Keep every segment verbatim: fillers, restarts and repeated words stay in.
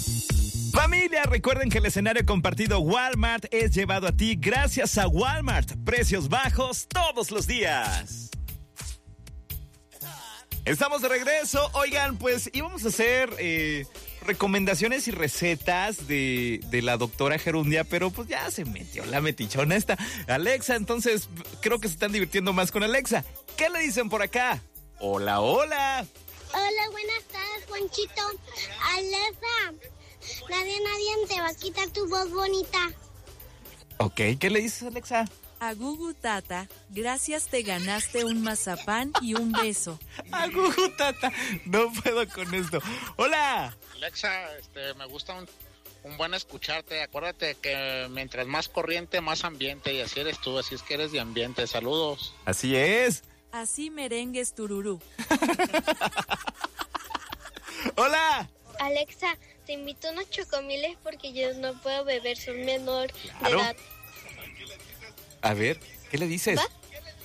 Familia, recuerden que el escenario compartido Walmart es llevado a ti gracias a Walmart. Precios bajos todos los días. Estamos de regreso. Oigan, pues íbamos a hacer eh, recomendaciones y recetas de, de la doctora Gerundia, pero pues ya se metió la metichona esta Alexa, entonces creo que se están divirtiendo más con Alexa. ¿Qué le dicen por acá? Hola, hola. Hola, buenas tardes, Juanchito. Alexa, nadie, nadie te va a quitar tu voz bonita. Ok, ¿qué le dices, Alexa? A Gugu Tata, gracias, te ganaste un mazapán y un beso. A Gugu Tata, no puedo con esto. Hola. Alexa, este, me gusta un, un buen escucharte. Acuérdate que mientras más corriente, más ambiente. Y así eres tú, así es que eres de ambiente. Saludos. Así es. Así merengues tururú. Hola. Alexa, te invito a unos chocomiles porque yo no puedo beber, soy menor Claro. de edad. A ver, ¿qué le dices? ¿Va?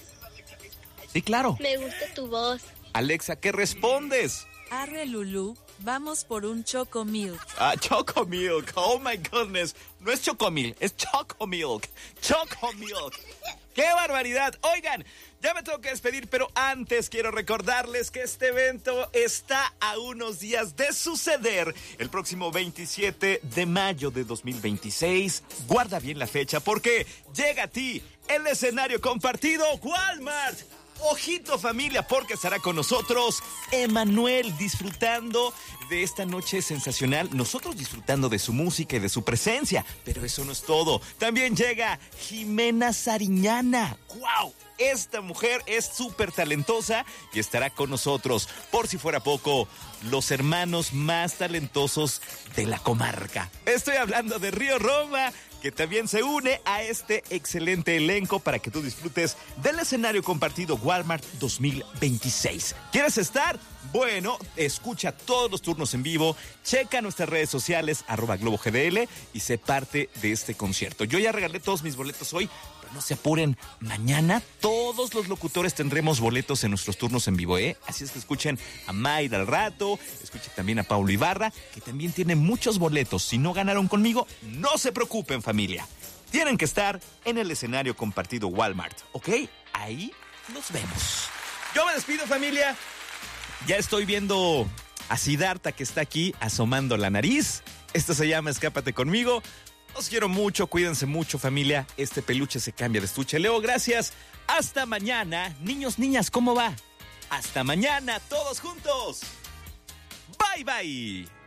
Sí, claro. Me gusta tu voz. Alexa, ¿qué respondes? Arre Lulú, vamos por un chocomilk. Ah, Chocomilk. Oh my goodness. No es Chocomil, es Chocomilk. Chocomilk. ¡Qué barbaridad! Oigan, ya me tengo que despedir, pero antes quiero recordarles que este evento está a unos días de suceder. El próximo veintisiete de mayo de dos mil veintiséis. Guarda bien la fecha porque llega a ti el escenario compartido Walmart. Ojito, familia, porque estará con nosotros Emanuel disfrutando de esta noche sensacional. Nosotros disfrutando de su música y de su presencia. Pero eso no es todo. También llega Jimena Sariñana. ¡Wow! Esta mujer es súper talentosa y estará con nosotros. Por si fuera poco, los hermanos más talentosos de la comarca. Estoy hablando de Río Roma, que también se une a este excelente elenco para que tú disfrutes del escenario compartido Walmart dos mil veintiséis. ¿Quieres estar? Bueno, escucha todos los turnos en vivo, checa nuestras redes sociales, arroba Globo G D L, y sé parte de este concierto. Yo ya regalé todos mis boletos hoy, pero no se apuren, mañana todos los locutores tendremos boletos en nuestros turnos en vivo, ¿eh? Así es que escuchen a Mayra al rato, escuchen también a Paulo Ibarra, que también tiene muchos boletos. Si no ganaron conmigo, no se preocupen, familia. Tienen que estar en el escenario compartido Walmart, ¿ok? Ahí nos vemos. Yo me despido, familia. Ya estoy viendo a Siddhartha, que está aquí asomando la nariz. Esto se llama Escápate conmigo. Os quiero mucho, cuídense mucho, familia. Este peluche se cambia de estuche. Leo, gracias. Hasta mañana. Niños, niñas, ¿cómo va? Hasta mañana, todos juntos. Bye, bye.